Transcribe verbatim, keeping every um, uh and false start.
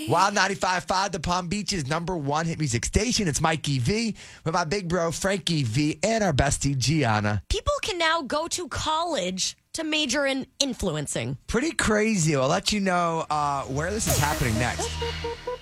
Wild ninety-five point five, the Palm Beach's number one hit music station. It's Mikey V with my big bro, Frankie V, and our bestie, Gianna. People can now go to college to major in influencing. Pretty crazy. I'll let you know uh, where this is happening next.